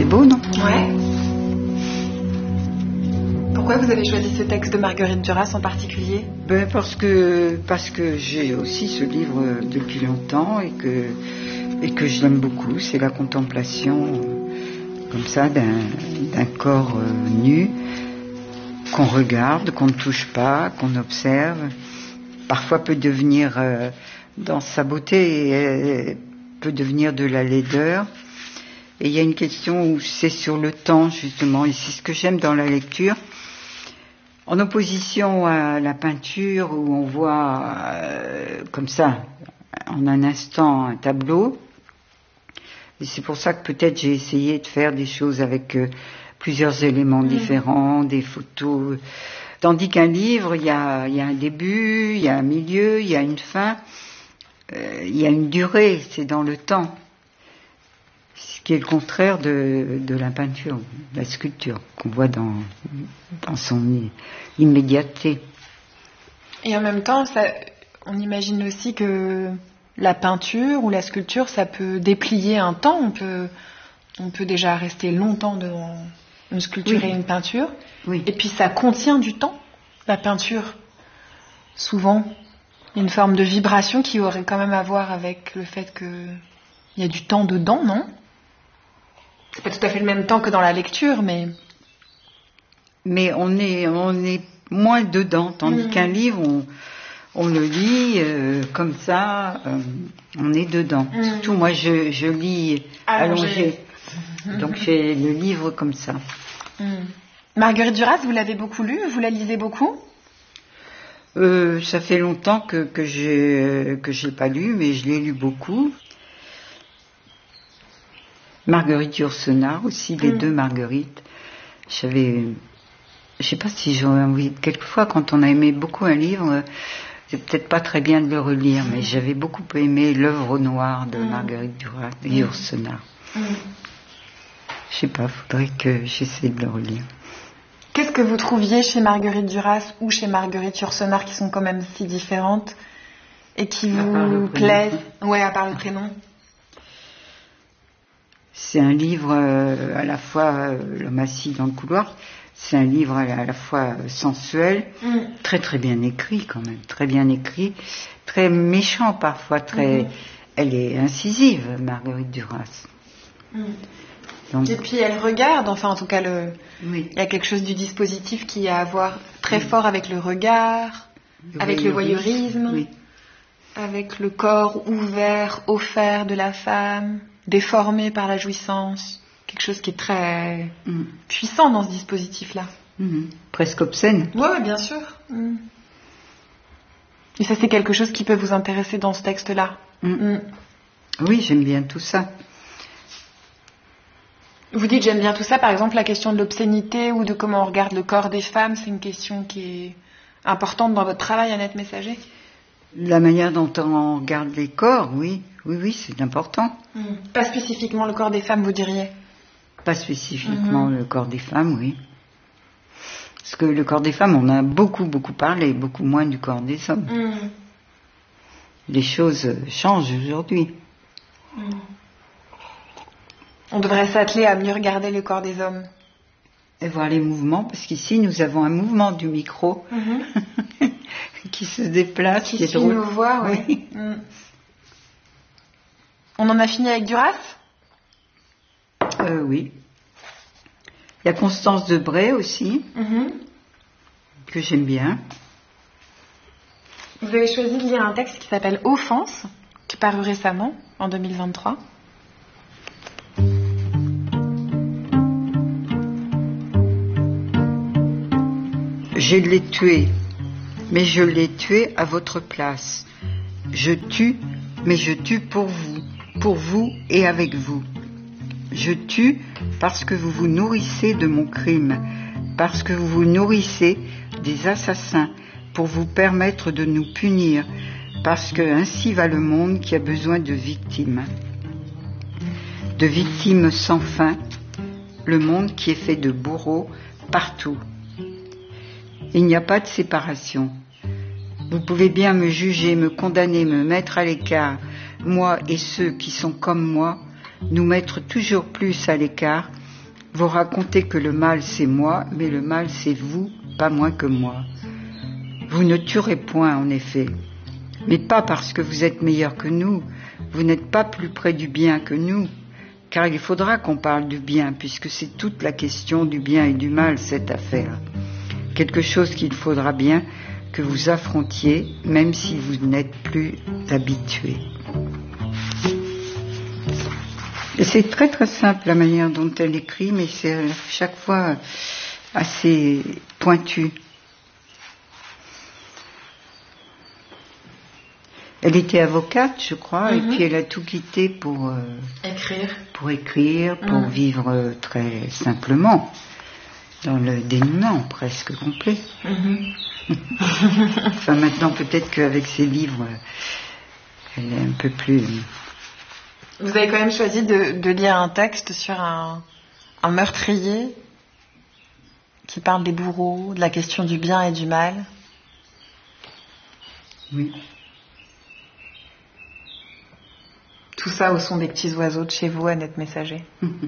C'est beau, non? Ouais. Pourquoi vous avez choisi ce texte de Marguerite Duras en particulier? Parce que j'ai aussi ce livre depuis longtemps et que je l'aime beaucoup. C'est la contemplation comme ça d'un corps nu qu'on regarde, qu'on ne touche pas, qu'on observe. Parfois peut devenir, dans sa beauté, peut devenir de la laideur. Et il y a une question où c'est sur le temps, justement, et c'est ce que j'aime dans la lecture. En opposition à la peinture où on voit comme ça, en un instant, un tableau. Et c'est pour ça que peut-être j'ai essayé de faire des choses avec plusieurs éléments différents, des photos. Tandis qu'un livre, il y a un début, il y a un milieu, il y a une fin, il y a une durée, c'est dans le temps. Ce qui est le contraire de la peinture, de la sculpture, qu'on voit dans son immédiateté. Et en même temps, on imagine aussi que la peinture ou la sculpture, ça peut déplier un temps. On peut déjà rester longtemps devant une sculpture et une peinture. Oui. Et puis ça contient du temps, la peinture. Souvent, une forme de vibration qui aurait quand même à voir avec le fait qu'il y a du temps dedans, non? C'est pas tout à fait le même temps que dans la lecture, mais on est moins dedans, tandis qu'un livre, on le lit comme ça, on est dedans. Surtout moi, je lis allongé, donc j'ai le livre comme ça. Marguerite Duras, vous l'avez beaucoup lu, vous la lisez beaucoup? Ça fait longtemps que j'ai pas lu, mais je l'ai lu beaucoup. Marguerite Yourcenar aussi, les deux Marguerites. Je sais pas si j'aurais envie. Quelquefois, quand on a aimé beaucoup un livre, c'est peut-être pas très bien de le relire, mais j'avais beaucoup aimé l'œuvre noire de Marguerite Duras et Yourcenar. Je sais pas, faudrait que j'essaie de le relire. Qu'est-ce que vous trouviez chez Marguerite Duras ou chez Marguerite Yourcenar qui sont quand même si différentes et qui vous plaisent? Ouais, à part le prénom. C'est un livre à la fois, L'homme assis dans le couloir, c'est un livre à la fois sensuel, très très bien écrit quand même, très bien écrit, très méchant parfois, elle est incisive, Marguerite Duras. Donc, et puis elle regarde, enfin en tout cas, il y a quelque chose du dispositif qui a à voir très fort avec le regard, avec le voyeurisme, avec le corps ouvert, offert de la femme, déformé par la jouissance, quelque chose qui est très puissant dans ce dispositif-là. Presque obscène. Oui, bien sûr. Et ça, c'est quelque chose qui peut vous intéresser dans ce texte-là. Oui, j'aime bien tout ça. Vous dites j'aime bien tout ça, par exemple la question de l'obscénité ou de comment on regarde le corps des femmes, c'est une question qui est importante dans votre travail, Annette Messager? La manière dont on regarde les corps, oui, c'est important. Pas spécifiquement le corps des femmes, vous diriez? Pas spécifiquement le corps des femmes, oui. Parce que le corps des femmes, on a beaucoup parlé, beaucoup moins du corps des hommes. Les choses changent aujourd'hui. On devrait s'atteler à mieux regarder le corps des hommes. Et voir les mouvements, parce qu'ici, nous avons un mouvement du micro qui se déplace, qui est drôle. Nous voit, oui. On en a fini avec Duras? Oui. Il y a Constance Debray aussi, que j'aime bien. Vous avez choisi de lire un texte qui s'appelle Offense, qui est paru récemment, en 2023. Je l'ai tué, mais je l'ai tué à votre place. Je tue, mais je tue pour vous et avec vous. Je tue parce que vous vous nourrissez de mon crime, parce que vous vous nourrissez des assassins pour vous permettre de nous punir, parce que ainsi va le monde qui a besoin de victimes sans fin, le monde qui est fait de bourreaux partout. Il n'y a pas de séparation. Vous pouvez bien me juger, me condamner, me mettre à l'écart, moi et ceux qui sont comme moi, nous mettre toujours plus à l'écart, Vous racontez que le mal c'est moi, mais le mal c'est vous, pas moins que moi. Vous ne tuerez point en effet, mais pas parce que vous êtes meilleur que nous, vous n'êtes pas plus près du bien que nous, car il faudra qu'on parle du bien, puisque c'est toute la question du bien et du mal, cette affaire. Quelque chose qu'il faudra bien que vous affrontiez, même si vous n'êtes plus habitué. Et c'est très très simple la manière dont elle écrit, mais c'est à chaque fois assez pointu. Elle était avocate, je crois, et puis elle a tout quitté pour écrire, pour vivre très simplement, dans le dénuement presque complet. Enfin, maintenant, peut-être qu'avec ses livres, elle est un peu plus... Vous avez quand même choisi de lire un texte sur un meurtrier qui parle des bourreaux, de la question du bien et du mal. Oui. Tout ça au son des petits oiseaux de chez vous, Annette Messager.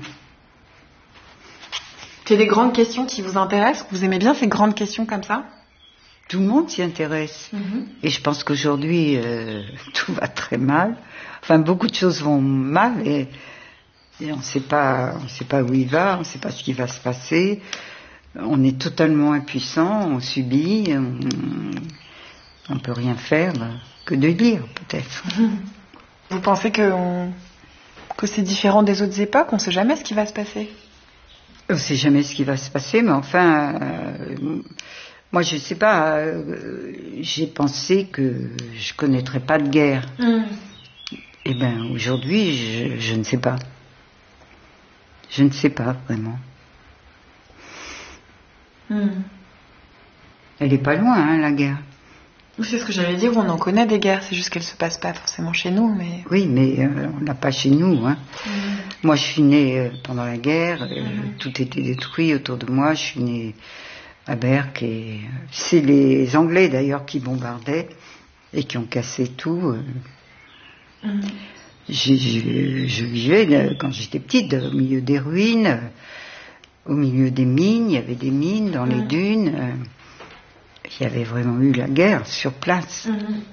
C'est des grandes questions qui vous intéressent? Vous aimez bien ces grandes questions comme ça? Tout le monde s'y intéresse. Et je pense qu'aujourd'hui, tout va très mal. Enfin, beaucoup de choses vont mal et on ne sait pas où il va, on ne sait pas ce qui va se passer. On est totalement impuissant, on subit, on ne peut rien faire que de lire, peut-être. Vous pensez que c'est différent des autres époques? On ne sait jamais ce qui va se passer? On ne sait jamais ce qui va se passer, mais enfin... moi, je ne sais pas, j'ai pensé que je ne connaîtrais pas de guerre. Eh bien, aujourd'hui, je ne sais pas. Je ne sais pas, vraiment. Elle n'est pas loin, hein, la guerre. C'est ce que j'allais dire, on en connaît des guerres, c'est juste qu'elles ne se passent pas forcément chez nous. Mais... Oui, mais on n'a pas chez nous. Hein. Moi, je suis née pendant la guerre, tout était détruit autour de moi, je suis née... à Berck, et c'est les Anglais d'ailleurs qui bombardaient et qui ont cassé tout. Je vivais quand j'étais petite au milieu des ruines, au milieu des mines, il y avait des mines dans les dunes. Il y avait vraiment eu la guerre sur place.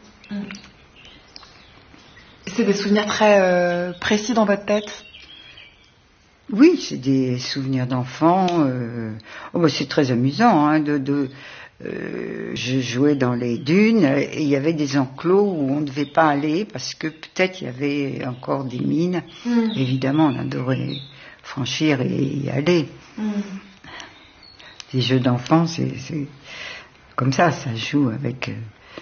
C'est des souvenirs très précis dans votre tête? Oui, c'est des souvenirs d'enfants. C'est très amusant. Hein, je jouais dans les dunes et il y avait des enclos où on ne devait pas aller parce que peut-être il y avait encore des mines. Évidemment, on adorait franchir et y aller. Les jeux d'enfants, c'est comme ça joue avec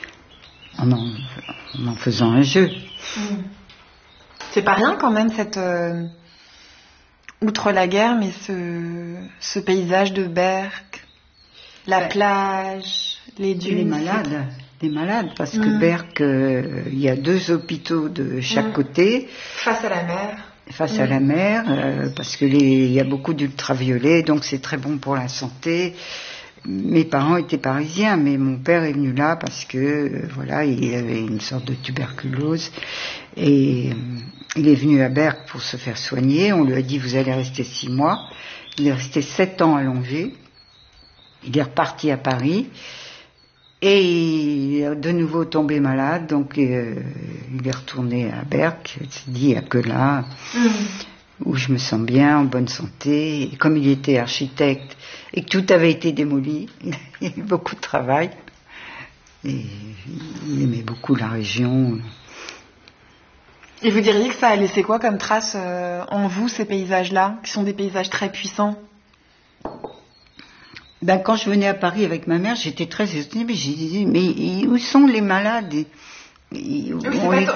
en faisant un jeu. C'est pas rien quand même cette... outre la guerre, mais ce paysage de Berck, la plage, les dunes... Les malades, parce que Berck, il y a 2 hôpitaux de chaque côté. Face à la mer. Face à la mer, parce que il y a beaucoup d'ultraviolets, donc c'est très bon pour la santé. Mes parents étaient parisiens, mais mon père est venu là parce que, voilà, il avait une sorte de tuberculose. Et il est venu à Berck pour se faire soigner. On lui a dit, vous allez rester 6 mois. Il est resté 7 ans allongé. Il est reparti à Paris. Et il est de nouveau tombé malade. Donc, il est retourné à Berck. Il s'est dit, il n'y a que là où je me sens bien, en bonne santé. Et comme il était architecte et que tout avait été démoli, il a eu beaucoup de travail. Et il aimait beaucoup la région. Et vous diriez que ça a laissé quoi comme trace en vous, ces paysages-là, qui sont des paysages très puissants? Quand je venais à Paris avec ma mère, j'étais très étonnée, mais j'ai dit, mais où sont les malades? C'est